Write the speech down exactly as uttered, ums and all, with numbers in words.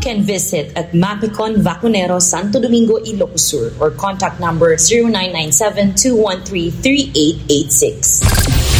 can visit at Mapicon Vacunero, Santo Domingo, Ilocos Sur, or contact number zero nine nine seven, two one three, three eight eight six.